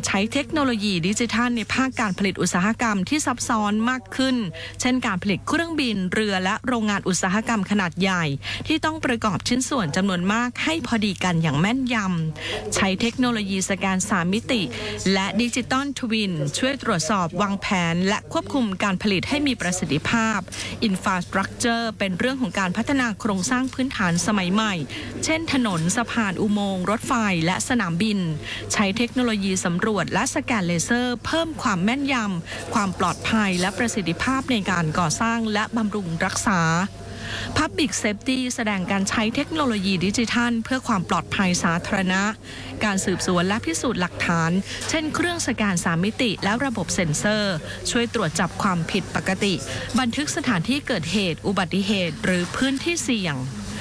ใช้เทคโนโลยีดิจิทัลในภาคการผลิตอุตสาหกรรมที่ซับซ้อนมากขึ้นเช่นการผลิตเครื่องบินเรือและโรงงานอุตสาหกรรมขนาดใหญ่ที่ต้องประกอบชิ้นส่วนจำนวนมากให้พอดีกันอย่างแม่นยำใช้เทคโนโลยีสแกน3มิติและดิจิตอลทวินช่วยตรวจสอบวางแผนและควบคุมการผลิตให้มีประสิทธิภาพอินฟราสตรัคเจอร์เป็นเรื่องของการพัฒนาโครงสร้างพื้นฐานสมัยใหม่เช่นถนนสะพานอุโมงค์รถไฟและสนามบินใช้เทคโนโลยีสำรวจและสแกนเลเซอร์เพิ่มความแม่นยำความปลอดภัยและประสิทธิภาพในการก่อสร้างและบำรุงรักษา Public Safety แสดงการใช้เทคโนโลยีดิจิทัลเพื่อความปลอดภัยสาธารณะการสืบสวนและพิสูจน์หลักฐานเช่นเครื่องสแกน3มิติและระบบเซ็นเซอร์ช่วยตรวจจับความผิดปกติบันทึกสถานที่เกิดเหตุอุบัติเหตุหรือพื้นที่เสี่ยง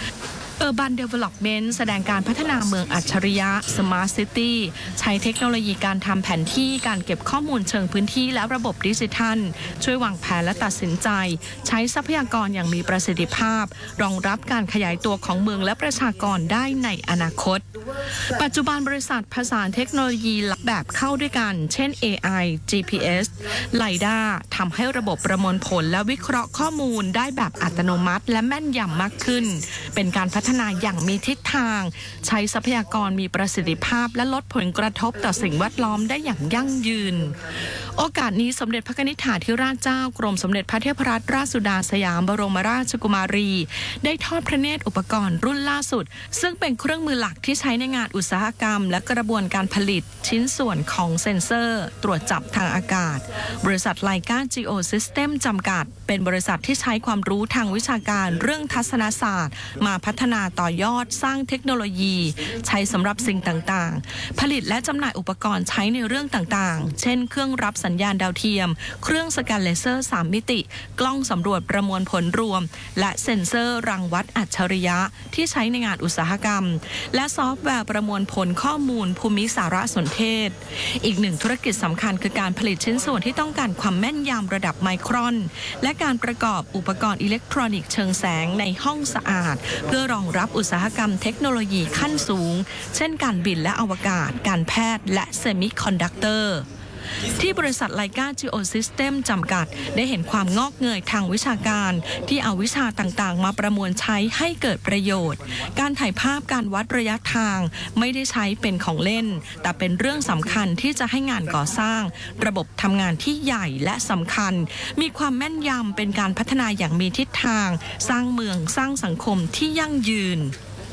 Urban Development แสดงการพัฒนาเมืองอัจฉริยะ Smart City ใช้เทคโนโลยีการทำแผนที่การเก็บข้อมูลเชิงพื้นที่และระบบดิจิทัลช่วยวางแผนและตัดสินใจใช้ทรัพยากรอย่างมีประสิทธิภาพรองรับการขยายตัวของเมืองและประชากรได้ในอนาคตปัจจุบันบริษัทผสานเทคโนโลยีหลักแบบเข้าด้วยกันเช่น AI GPS LiDAR ทำให้ระบบประมวลผลและวิเคราะห์ข้อมูลได้แบบอัตโนมัติและแม่นยำมากขึ้นเป็นการพัฒนาอย่างมีทิศทางใช้ทรัพยากรมีประสิทธิภาพและลดผลกระทบต่อสิ่งแวดล้อมได้อย่างยั่งยืนโอกาสนี้สมเด็จพระนิธิถาธิราชเจ้ากรมสมเด็จพระเทพรัตนราชสุดาสยามบรมราชกุมารีได้ทอดพระเนตรอุปกรณ์รุ่นล่าสุดซึ่งเป็นเครื่องมือหลักที่ใช้ในงานอุตสาหกรรมและกระบวนการผลิตชิ้นส่วนของเซ็นเซอร์ตรวจจับทางอากาศบริษัทไลกาจีโอซิสเต็มจำกัดเป็นบริษัทที่ใช้ความรู้ทางวิชาการเรื่องทัศนศาสตร์มาพัฒนาต่อยอดสร้างเทคโนโลยีใช้สำหรับสิ่งต่างๆผลิตและจำหน่ายอุปกรณ์ใช้ในเรื่องต่างๆเช่นเครื่องรับสัญญาณดาวเทียมเครื่องสแกนเลเซอร์3มิติกล้องสำรวจประมวลผลรวมและเซ็นเซอร์รังวัดอัจฉริยะที่ใช้ในงานอุตสาหกรรมและซอฟต์แวร์ประมวลผลข้อมูลภูมิสารสนเทศอีกหนึ่งธุรกิจสำคัญคือการผลิตชิ้นส่วนที่ต้องการความแม่นยำระดับไมครอนและการประกอบอุปกรณ์อิเล็กทรอนิกส์เชิงแสงในห้องสะอาดเพื่อรองรับอุตสาหกรรมเทคโนโลยีขั้นสูงเช่นการบินและอวกาศการแพทย์และเซมิคอนดักเตอร์ที่บริษัทไลกาจีโอซิสเต็มจำกัดได้เห็นความงอกเงยทางวิชาการที่เอาวิชาต่างๆมาประมวลใช้ให้เกิดประโยชน์การถ่ายภาพการวัดระยะทางไม่ได้ใช้เป็นของเล่นแต่เป็นเรื่องสำคัญที่จะให้งานก่อสร้างระบบทำงานที่ใหญ่และสำคัญมีความแม่นยำเป็นการพัฒนาอย่างมีทิศทางสร้างเมืองสร้างสังคมที่ยั่งยืน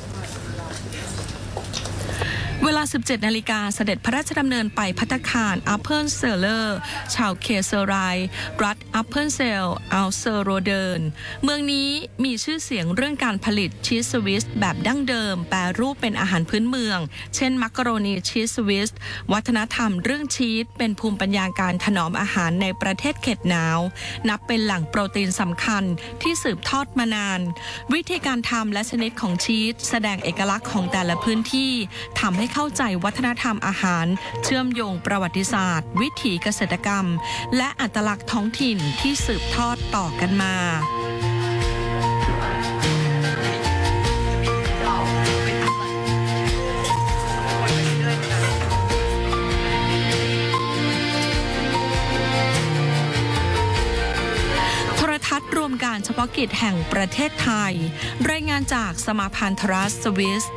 เวลา 17 นาฬิกาเสด็จพระราชดำเนินไปภัตตาคารอัพเพิลเซลเลอร์ชาวเคเซอร์ไรรัฐอัพเพิลเซลอัลเซอร์โรเดิร์นเมืองนี้มีชื่อเสียงเรื่องการผลิตชีสสวิสแบบดั้งเดิมแปรรูปเป็นอาหารพื้นเมืองเช่นมักกะโรนีชีสสวิสวัฒนธรรมเรื่องชีสเป็นภูมิปัญญาการถนอมอาหารในประเทศเขตหนาวนับเป็นแหล่งโปรตีนสำคัญที่สืบทอดมานานวิธีการทำและชนิดของชีสแสดงเอกลักษณ์ของแต่ละพื้นที่ทำให้เข้าใจวัฒนธรรมอาหารเชื่อมโยงประวัติศาสตร์วิถีเกษตรกรรมและอัตลักษณ์ท้องถิ่นที่สืบทอดต่อกันมาโทรทัศน์รวมการเฉพาะกิจแห่งประเทศไทยรายงานจากสมาพันธ์ทรัสสวิส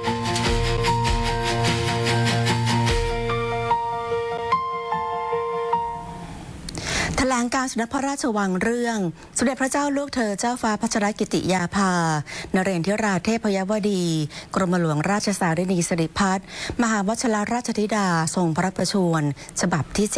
แถลงการสมเด็จพระราชวังเรื่องสมเด็จพระเจ้าลูกเธอเจ้าฟ้าพัชรกิติยาภานเรนทิราเทพยวดีกรมหลวงราชสารินีสิริพัฒน์มหาวชิรราชธิดาทรงพระประชวรฉบับที่ 7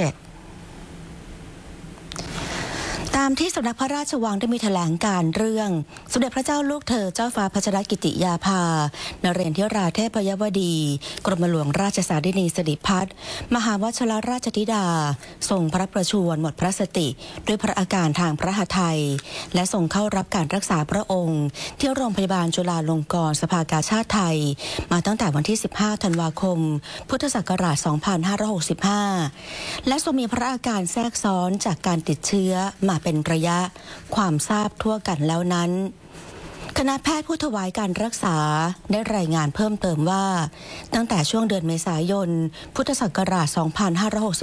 ตามที่สำนักพระราชวังได้มีแถลงการเรื่องสมเด็จพระเจ้าลูกเธอเจ้าฟ้าพัชรกิติยาภานเรนทิราเทพยวดีกรมหลวงราชสารินีสิริพัฒน์มหาวชิรราชธิดาทรงพระประชวรหมดพระสติด้วยพระอาการทางพระหทัยและทรงเข้ารับการรักษาพระองค์ที่โรงพยาบาลจุฬาลงกรณ์สภากาชาดไทยมาตั้งแต่วันที่15ธันวาคมพุทธศักราช2565และทรงมีพระอาการแทรกซ้อนจากการติดเชื้อมาเป็นระยะความทราบทั่วกันแล้วนั้นคณะแพทย์ผู้ถวายการรักษาได้รายงานเพิ่มเติมว่าตั้งแต่ช่วงเดือนเมษายนพุทธศักราช